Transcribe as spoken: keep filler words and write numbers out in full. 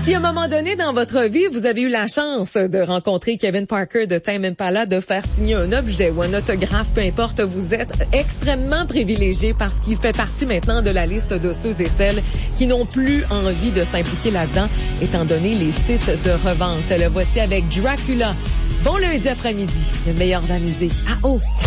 Si à un moment donné dans votre vie, vous avez eu la chance de rencontrer Kevin Parker de Tame Impala, de faire signer un objet ou un autographe, peu importe, vous êtes extrêmement privilégié parce qu'il fait partie maintenant de la liste de ceux et celles qui n'ont plus envie de s'impliquer là-dedans, étant donné les sites de revente. Le voici avec Dracula. Bon lundi après-midi, le meilleur de la musique. Ah oh!